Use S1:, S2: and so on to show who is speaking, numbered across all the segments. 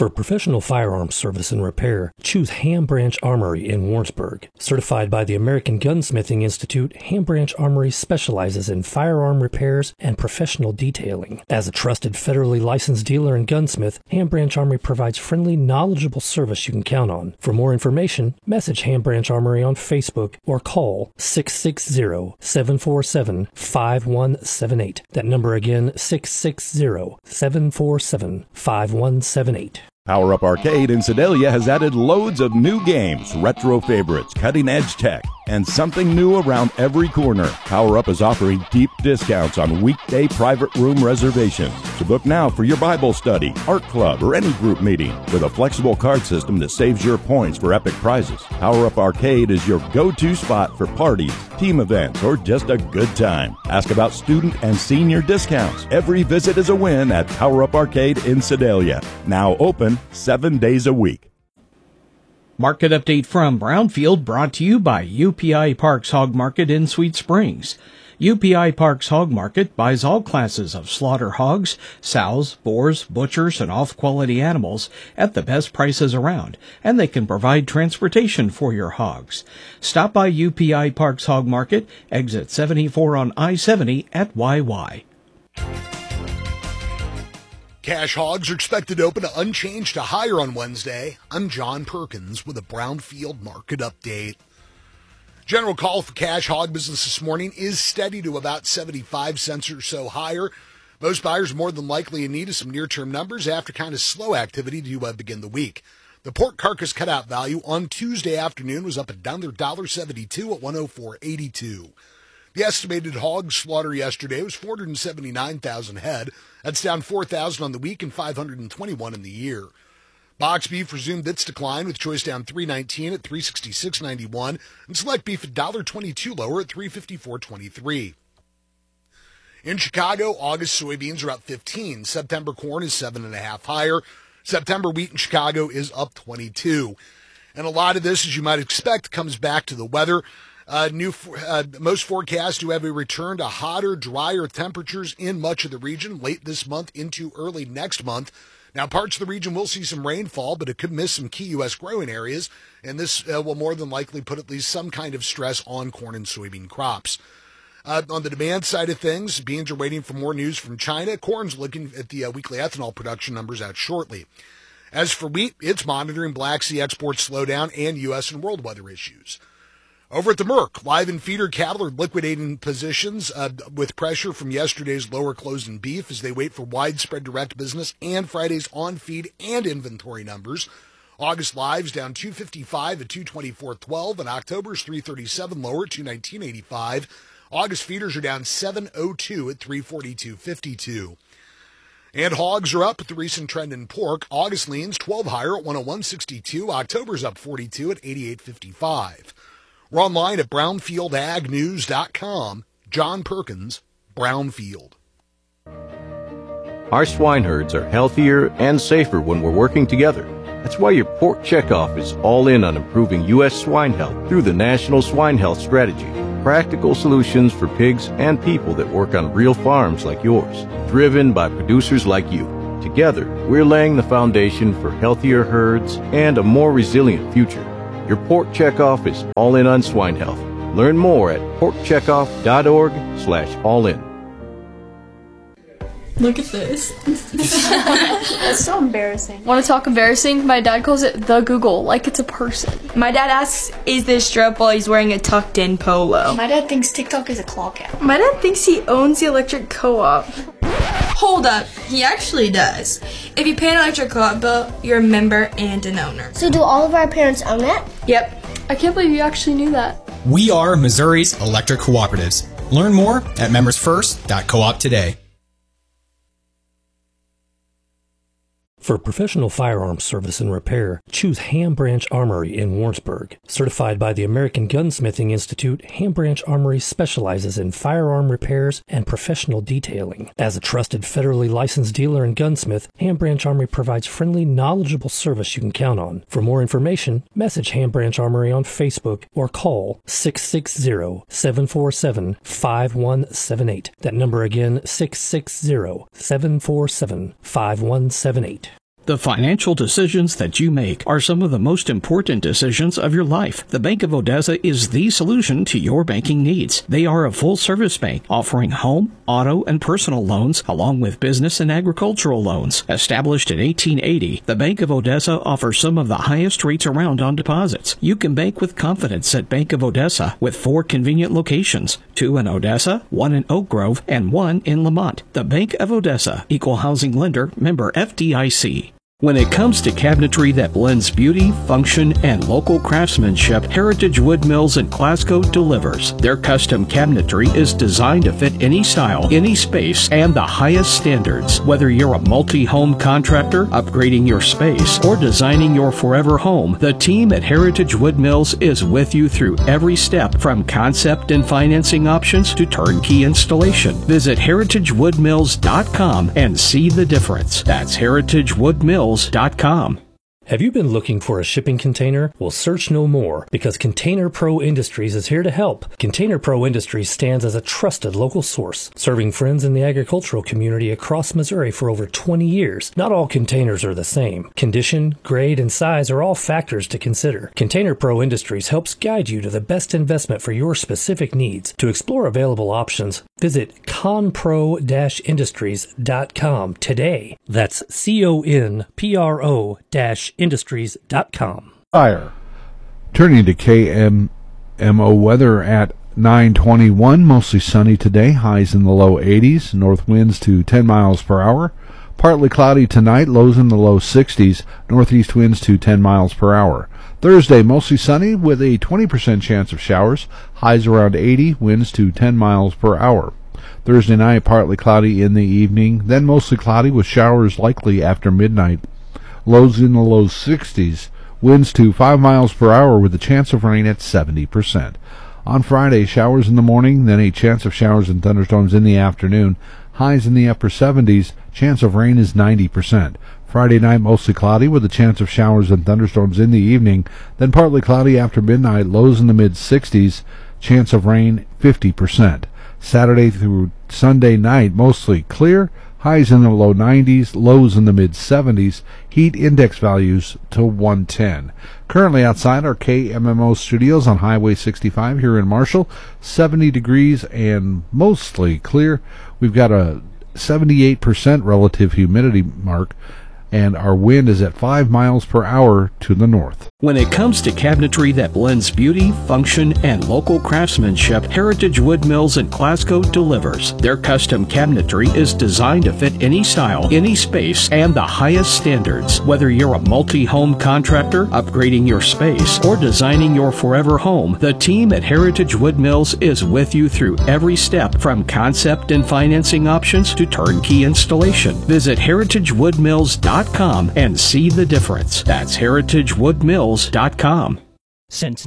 S1: For professional firearms service and repair, choose Ham Branch Armory in Warrensburg. Certified by the American Gunsmithing Institute, Ham Branch Armory specializes in firearm repairs and professional detailing. As a trusted federally licensed dealer and gunsmith, Ham Branch Armory provides friendly, knowledgeable service you can count on. For more information, message Ham Branch Armory on Facebook or call 660-747-5178. That number again, 660-747-5178.
S2: Power Up Arcade in Sedalia has added loads of new games, retro favorites, cutting-edge tech, and something new around every corner. Power Up is offering deep discounts on weekday private room reservations. So book now for your Bible study, art club, or any group meeting with a flexible card system that saves your points for epic prizes. Power Up Arcade is your go-to spot for parties, team events, or just a good time. Ask about student and senior discounts. Every visit is a win at Power Up Arcade in Sedalia. Now open 7 days a week.
S3: Market update from Brownfield brought to you by UPI Parks Hog Market in Sweet Springs. UPI Parks Hog Market buys all classes of slaughter hogs, sows, boars, butchers, and off-quality animals at the best prices around, and they can provide transportation for your hogs. Stop by UPI Parks Hog Market, exit 74 on I-70 at YY.
S4: Cash hogs are expected to open unchanged to higher on Wednesday. I'm John Perkins with a Brownfield market update. General call for cash hog business this morning is steady to about 75 cents or so higher. Most buyers are more than likely in need of some near-term numbers after kind of slow activity to begin the week. The pork carcass cutout value on Tuesday afternoon was up another $1.72 at 104.82. The estimated hog slaughter yesterday was 479,000 head. That's down 4,000 on the week and 521 in the year. Box beef resumed its decline with choice down $3.19 at $366.91 and select beef $1.22 lower at $354.23. In Chicago, August soybeans are up 15. September corn is 7.5 higher. September wheat in Chicago is up 22. And a lot of this, as you might expect, comes back to the weather. Most forecasts do have a return to hotter, drier temperatures in much of the region late this month into early next month. Now, parts of the region will see some rainfall, but it could miss some key U.S. growing areas, and this will more than likely put at least some kind of stress on corn and soybean crops. On the demand side of things, beans are waiting for more news from China. Corn's looking at the weekly ethanol production numbers out shortly. As for wheat, it's monitoring Black Sea export slowdown and U.S. and world weather issues. Over at the Merc, live and feeder cattle are liquidating positions with pressure from yesterday's lower close in beef as they wait for widespread direct business and Friday's on-feed and inventory numbers. August lives down 255 at 224.12, and October's 337 lower at 219.85. August feeders are down 702 at 342.52. And hogs are up with the recent trend in pork. August leans 12 higher at 101.62. October's up 42 at 88.55. We're online at brownfieldagnews.com. John Perkins, Brownfield.
S5: Our swine herds are healthier and safer when we're working together. That's why your pork checkoff is all in on improving U.S. swine health through the National Swine Health Strategy. Practical solutions for pigs and people that work on real farms like yours, driven by producers like you. Together, we're laying the foundation for healthier herds and a more resilient future. Your pork checkoff is all in on swine health. Learn more at porkcheckoff.org/all-in.
S6: Look at this.
S7: That's so embarrassing.
S6: Want to talk embarrassing? My dad calls it the Google, like it's a person.
S8: My dad asks, is this strap while he's wearing a tucked-in polo?
S7: My dad thinks TikTok is a clock app.
S6: My dad thinks he owns the electric co-op.
S8: Hold up, he actually does. If you pay an electric co-op bill, you're a member and an owner.
S9: So do all of our parents own it?
S8: Yep.
S6: I can't believe you actually knew that.
S10: We are Missouri's electric cooperatives. Learn more at membersfirst.coop today.
S1: For professional firearms service and repair, choose Ham Branch Armory in Warrensburg. Certified by the American Gunsmithing Institute, Ham Branch Armory specializes in firearm repairs and professional detailing. As a trusted federally licensed dealer and gunsmith, Ham Branch Armory provides friendly, knowledgeable service you can count on. For more information, message Ham Branch Armory on Facebook or call 660-747-5178. That number again, 660-747-5178.
S3: The financial decisions that you make are some of the most important decisions of your life. The Bank of Odessa is the solution to your banking needs. They are a full-service bank offering home, auto, and personal loans, along with business and agricultural loans. Established in 1880, the Bank of Odessa offers some of the highest rates around on deposits. You can bank with confidence at Bank of Odessa with 4 convenient locations, 2 in Odessa, 1 in Oak Grove, and 1 in Lamont. The Bank of Odessa, Equal Housing Lender, member FDIC. When it comes to cabinetry that blends beauty, function, and local craftsmanship, Heritage Wood Mills in Glasgow delivers. Their custom cabinetry is designed to fit any style, any space, and the highest standards. Whether you're a multi-home contractor, upgrading your space, or designing your forever home, the team at Heritage Wood Mills is with you through every step, from concept and financing options to turnkey installation. Visit heritagewoodmills.com and see the difference. That's heritagewoodmills.com.
S1: Have you been looking for a shipping container? Well, search no more, because Container Pro Industries is here to help. Container Pro Industries stands as a trusted local source, serving friends in the agricultural community across Missouri for over 20 years. Not all containers are the same. Condition, grade, and size are all factors to consider. Container Pro Industries helps guide you to the best investment for your specific needs. To explore available options, visit conpro-industries.com today. That's CONPRO-industries.com.
S11: Fire. Turning to KMMO weather at 9:21, mostly sunny today, highs in the low 80s, north winds to 10 miles per hour. Partly cloudy tonight, lows in the low 60s, northeast winds to 10 miles per hour. Thursday, mostly sunny with a 20% chance of showers, highs around 80, winds to 10 miles per hour. Thursday night, partly cloudy in the evening, then mostly cloudy with showers likely after midnight. Lows in the low 60s, winds to 5 miles per hour with a chance of rain at 70%. On Friday, showers in the morning, then a chance of showers and thunderstorms in the afternoon. Highs in the upper 70s, chance of rain is 90%. Friday night, mostly cloudy with a chance of showers and thunderstorms in the evening, then partly cloudy after midnight, lows in the mid-60s, chance of rain 50%. Saturday through Sunday night, mostly clear, highs in the low 90s, lows in the mid-70s, heat index values to 110. Currently outside our KMMO studios on Highway 65 here in Marshall, 70 degrees and mostly clear. We've got a 78% relative humidity mark, and our wind is at 5 miles per hour to the north.
S3: When it comes to cabinetry that blends beauty, function, and local craftsmanship, Heritage Wood Mills in Glasgow delivers. Their custom cabinetry is designed to fit any style, any space, and the highest standards. Whether you're a multi-home contractor, upgrading your space, or designing your forever home, the team at Heritage Wood Mills is with you through every step, from concept and financing options to turnkey installation. Visit heritagewoodmills.com and see the difference. That's heritagewoodmills.com.
S12: Since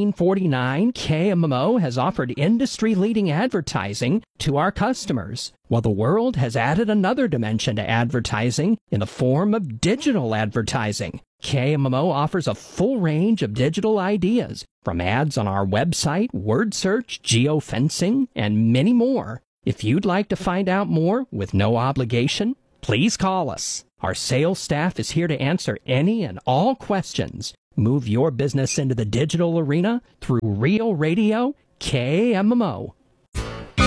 S12: 1949, KMMO has offered industry-leading advertising to our customers, while the world has added another dimension to advertising in the form of digital advertising. KMMO offers a full range of digital ideas, from ads on our website, word search, geofencing, and many more. If you'd like to find out more with no obligation, please call us. Our sales staff is here to answer any and all questions. Move your business into the digital arena through Real Radio KMMO.